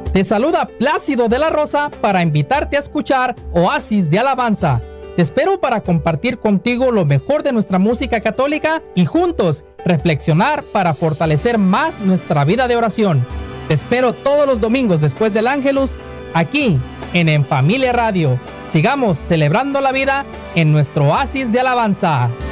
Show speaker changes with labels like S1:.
S1: Te saluda Plácido de la Rosa para invitarte a escuchar Oasis de Alabanza. Te espero para compartir contigo lo mejor de nuestra música católica y juntos reflexionar para fortalecer más nuestra vida de oración. Te espero todos los domingos después del Ángelus, aquí en Familia Radio. Sigamos celebrando la vida en nuestro Oasis de Alabanza.